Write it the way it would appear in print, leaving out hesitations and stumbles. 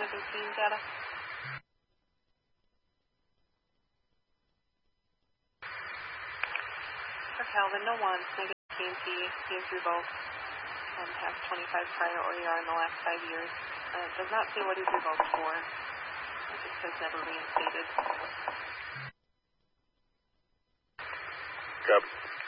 2017 data. For Calvin, no ones, negative TNT, came through both. Past 25 prior OER in the last 5 years. It does not say what he's revoked for. It just says never reinstated. Copy.